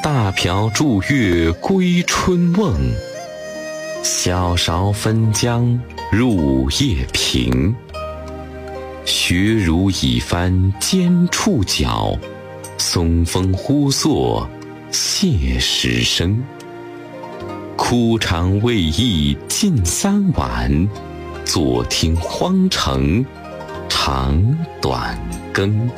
大瓢祝月归春瓮，小勺分浆入夜平。学如已翻尖触角，松风忽作谢时声。枯肠未易尽3碗，坐听荒城长短更。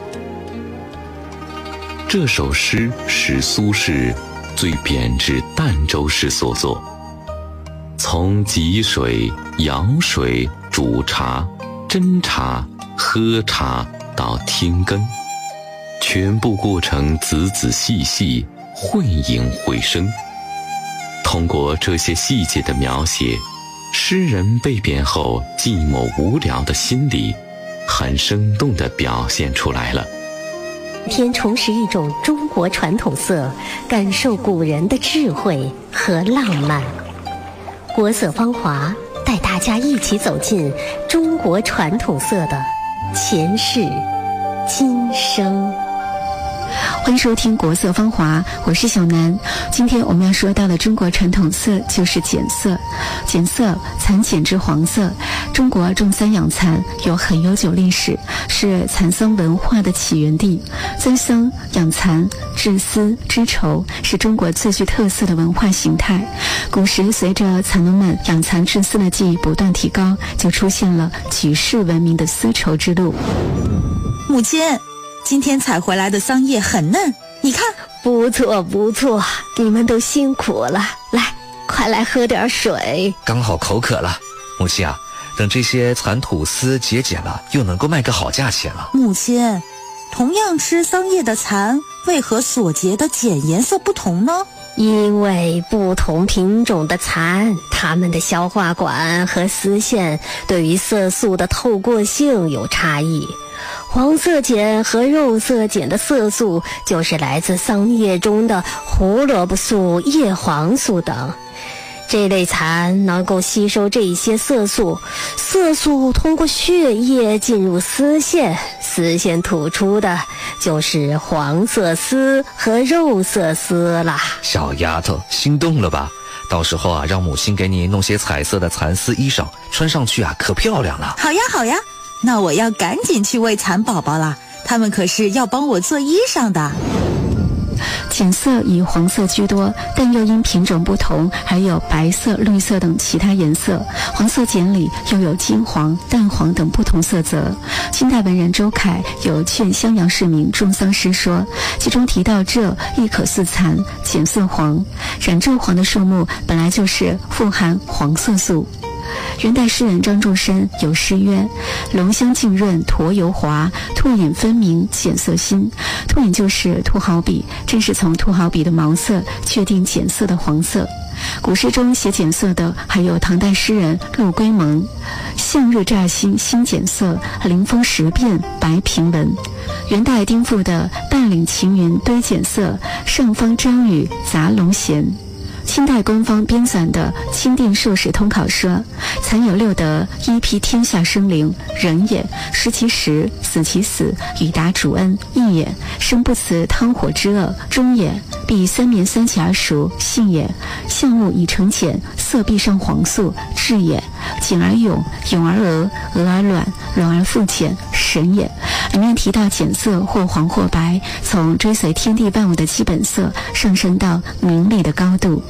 这首诗是苏轼最贬至儋州时所作，从汲水、舀水、煮茶、斟茶、喝茶到听羹，全部过程仔仔细细，绘影绘声。通过这些细节的描写，诗人被贬后寂寞无聊的心理很生动地表现出来了。 添重拾一种中国传统色，感受古人的智慧和浪漫。国色芳华带大家一起走进中国传统色的前世今生。 欢迎收听国色芳华，我是小南。今天我们要说到的中国传统色就是碱色。碱色，蚕碱之黄色。中国种桑养蚕有很悠久历史，是蚕桑文化的起源地。簪桑、养蚕、制丝、织绸是中国最具特色的文化形态。古时随着蚕农们养蚕制丝的技艺不断提高，就出现了举世闻名的丝绸之路。 母亲，今天采回来的桑叶很嫩，你看。 不错不错，你们都辛苦了，来，快来喝点水。 刚好口渴了。母亲啊，等这些蚕吐丝节俭了，又能够卖个好价钱了。 母亲，同样吃桑叶的蚕，为何所结的碱颜色不同呢？ 因为不同品种的蚕，它们的消化管和丝线对于色素的透过性有差异。黄色碱和肉色碱的色素就是来自桑叶中的胡萝卜素、叶黄素等。这类蚕能够吸收这些色素，色素通过血液进入丝线，丝线吐出的就是黄色丝和肉色丝啦。 小丫头，心动了吧？到时候啊，让母亲给你弄些彩色的蚕丝衣裳，穿上去啊，可漂亮了。 好呀好呀，那我要赶紧去喂蚕宝宝啦，他们可是要帮我做衣裳的。 碱色以黄色居多，但又因品种不同，还有白色、绿色等其他颜色。黄色碱里又有金黄、淡黄等不同色泽。清代文人周凯有劝襄阳市民种桑诗说，其中提到这亦可似蚕，碱色黄。染皱黄的树木本来就是富含黄色素。元代诗人张仲深有诗曰：龙香浸润驼油滑，兔眼分明碱色新。兔眼就是兔毫笔，正是从兔毫笔的毛色确定碱色的黄色。古诗中写碱色的还有唐代诗人陆龟蒙，向日乍新新碱色，临风时变白平纹。元代丁复的半岭晴云堆碱色，上方张雨杂龙闲。清代官方编纂的《钦定授史通考》说，蚕有6德，一披天下生灵，人也；食其食，死其死，以达主恩，义也；生不辞汤火之恶，忠也；必3眠3起而熟，信也；象物以成茧，色必上黄素，智也；茧而蛹，蛹而蛾，蛾而卵，卵而复茧，神也。里面提到碱色或黄或白，从追随天地万物的基本色上升到明丽的高度。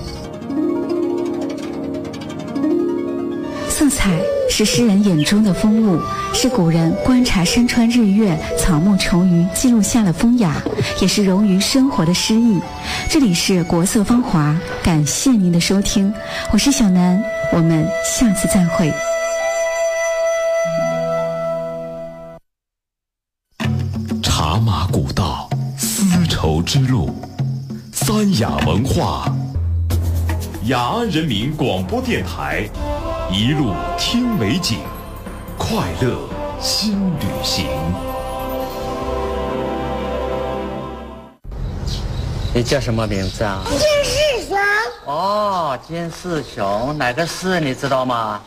色彩是诗人眼中的风物，是古人观察山川日月、草木虫鱼记录下的风雅，也是融于生活的诗意。这里是国色芳华，感谢您的收听，我是小南，我们下次再会。 茶马古道，丝绸之路，三雅文化，雅安人民广播电台，一路听美景，快乐新旅行。 你叫什么名字啊？ 金世雄。 哦，金世雄，哪个世你知道吗？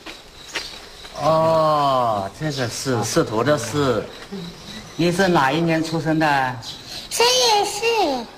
哦，这个仕途的仕。你是哪一年出生的 3月4日。